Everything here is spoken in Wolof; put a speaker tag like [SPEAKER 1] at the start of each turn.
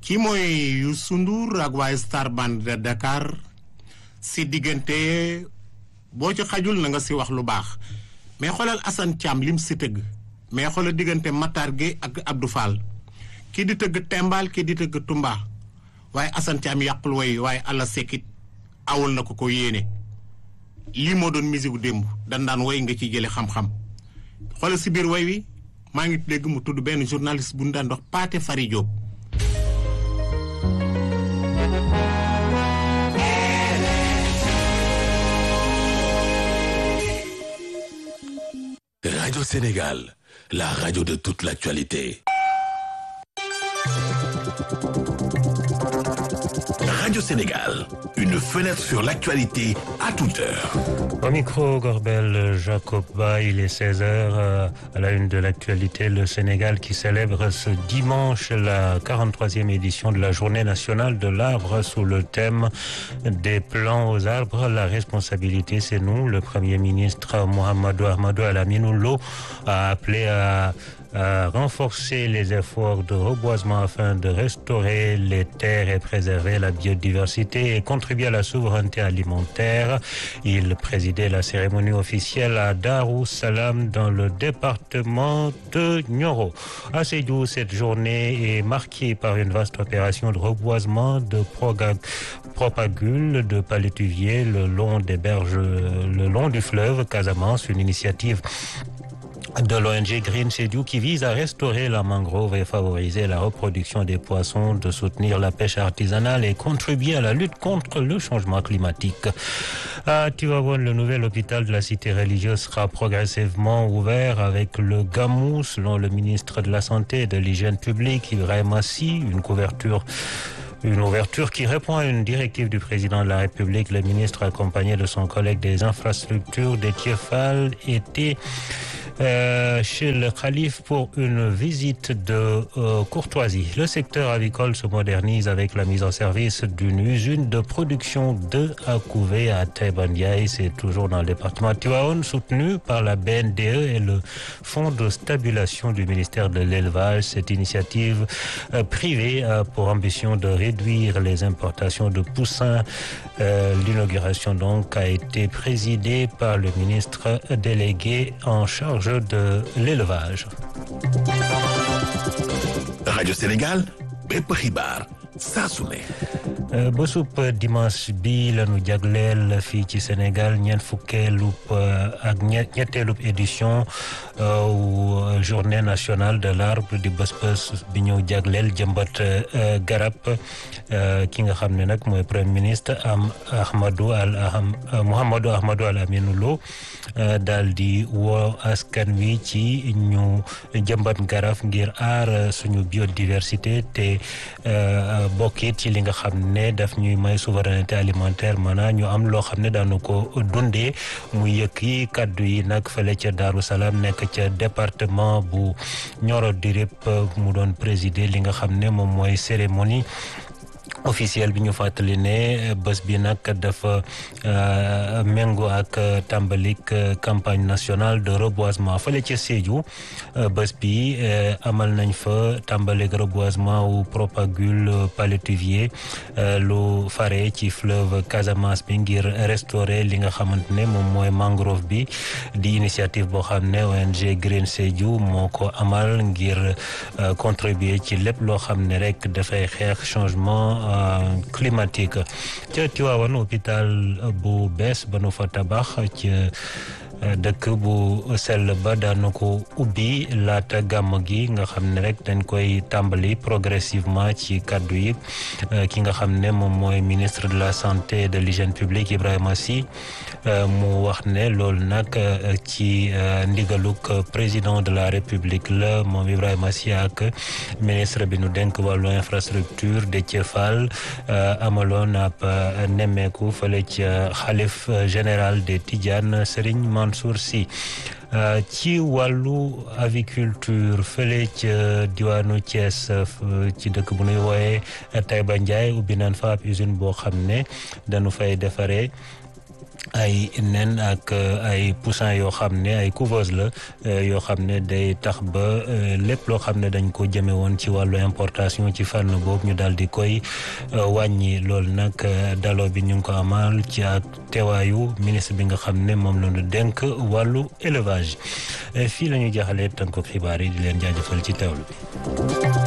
[SPEAKER 1] kii mooy Youssou Ndour ak waa Star Band de Dakar si diggante boo ci xajul na nga si wax lu baax mais xoolal Assane Thiam lim si tëgg mais xoolal diggante Matar Gueye ak Abdou Fall kii di tëgg Tembal kii di tëgg Tumba waaye Assane Thiam yàqul way waaye Allah sekit awul na ko yéene lii moo doon musique démb dan daan way nga ci jële xam-xam xoolal si biir way wi maa ngi dégg mu tudd benn journaliste bu ñu daan dox Pathé Fary Diop.
[SPEAKER 2] Radio Sénégal, la radio de toute l'actualité. Radio Sénégal, une fenêtre sur l'actualité à toute heure.
[SPEAKER 3] Au micro, Gorbel Jacob Ba, il est 16h à la une de l'actualité. Le Sénégal qui célèbre ce dimanche la 43e édition de la Journée nationale de l'arbre sous le thème des plants aux arbres. La responsabilité, c'est nous. Le Premier ministre Mahamadou Ahmadou Lamine Lo a appelé à renforcer les efforts de reboisement afin de restaurer les terres et préserver la biodiversité et contribuer à la souveraineté alimentaire. Il présidait la cérémonie officielle à Darou Salam dans le département de Nioro. À Sédhiou, cette journée est marquée par une vaste opération de reboisement de propagules de palétuviers le long des berges, le long du fleuve Casamance, une initiative de l'ONG Green Sédhiou qui vise à restaurer la mangrove et favoriser la reproduction des poissons, de soutenir la pêche artisanale et contribuer à la lutte contre le changement climatique. À Tivaouane, le nouvel hôpital de la cité religieuse sera progressivement ouvert avec le Gamou, selon le ministre de la Santé et de l'Hygiène publique, Ibrahima Sy, une ouverture qui répond à une directive du président de la République. Le ministre, accompagné de son collègue des infrastructures, Déthié Fall, était chez le calife pour une visite de courtoisie. Le secteur avicole se modernise avec la mise en service d'une usine de production d'œufs à couver à Taïba Ndiaye. C'est toujours dans le département de Tivaouane, soutenu par la BNDE et le Fonds de stabilisation du ministère de l'Élevage. Cette initiative privée a pour ambition de réduire les importations de poussins. L'inauguration donc a été présidée par le ministre délégué en charge de l'élevage.
[SPEAKER 2] Radio Sénégal, bépp xibaar saa su ne.
[SPEAKER 3] Bésub dimanche bi lañu jagleel fii ci Sénégal ñetteelub édition journée nationale de l'arbre di bés bi ñu jagleel jëmbat garab ki nga xam ne nag mooy premier ministre Mouhamadou Ahmadou Lamine Lo daal di woo askan wi ci ñu jëmbat garab ngir aar suñu biodiversité te bokkit ci li nga xam ne daf ñuy may souveraineté alimentaire maanaam ñu am loo xam ne daanu ko dundee mu yëkk yi kaddu yi nag fële ca Darou Salam nekk ca département bu Nioro du Rip mu doon présider li nga xam ne moom mooy cérémonie officiel bi ñu fàttali ne bés bi nag dafa méngoo ak tàmbalik campagne nationale de reboisement fële ca Sédhiou bés bi amal nañ fa tàmbalik reboisement wu propagule palétuvier lu fare ci fleuve Casamance bi ngir restaurer li nga xamante ne moom mooy mangrove bi di initiative boo xam ne ONG Green Sédhiou moo ko amal ngir contribuer ci lépp loo xam ne rek dafay xeex changement climatique. Ca Tivaouane hôpital bu bees ba nu fa tabax ci dëkk bu sell ba daanu ko ubbi laata gàmm gi nga xam ne rek dañ koy tàmbali progressivement ci kaddu yi ki nga xam ne moom mooy ministre de la santé et de l'hygiène publique Ibrahima Sy mu wax ne loolu nag ci ndigaluk président de la république la moom Ibrahima Sy ak ministre bi nu dénk wàllu infrastructure Déthié Fall amaloon ab nemmeeku fële ci xalif général des Tidianes Serigne Mansour Sy ci wàllu aviculture fële ca diwaanu Thiès ci dëkk bu nuy wooye Taïba Ndiaye ubbi nañ fa ab usine boo xam ne dañu fay defaree ay nen ak ay poussin yoo xam ne ay couveuse la yoo xam ne day tax ba lépp loo xam ne dañ ko jëme woon ci wàllu importation ci fànn boobu ñu daal di koy wàññi loolu nag daloo bi ñu ngi ko amal ci ak teewaayu ministre bi nga xam ne moom la ñu dénk wàllu élevage fii la ñu jeexalee tënk xibaar yi di leen jaajëfal ci teewlu bi.